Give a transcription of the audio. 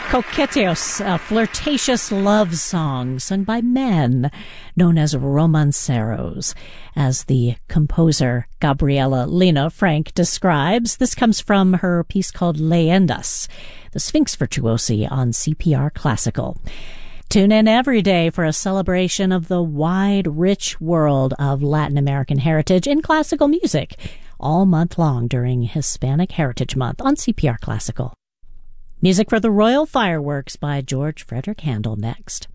Coqueteos, a flirtatious love song sung by men known as romanceros. As the composer Gabriela Lena Frank describes, this comes from her piece called Leyendas, the Sphinx Virtuosi on CPR Classical. Tune in every day for a celebration of the wide, rich world of Latin American heritage in classical music, all month long during Hispanic Heritage Month on CPR Classical. Music for the Royal Fireworks by George Frederick Handel next.